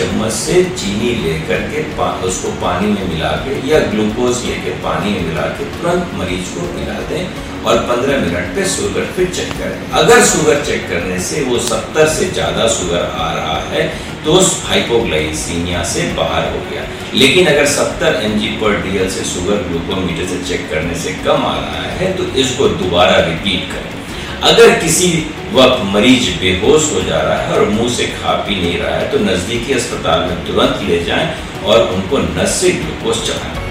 चम्मच से चीनी लेकर के उसको पानी में मिला के या ग्लूकोज लेके पानी में मिला के तुरंत मरीज को पिला दें और 15 मिनट पे शुगर फिर चेक करें। अगर शुगर चेक करने से वो 70 से ज़्यादा शुगर आ रहा है तो उस हाइपोग्लाइसीमिया से बाहर हो गया। लेकिन अगर 70 mg/dl से शुगर ग्लूकोमीटर से चेक करने से कम आ रहा है तो इसको दोबारा रिपीट करें। अगर किसी वक्त मरीज बेहोश हो जा रहा है और मुंह से खा पी नहीं रहा है तो नज़दीकी अस्पताल में तुरंत ले जाएं और उनको नस से ग्लूकोज चढ़ाएं।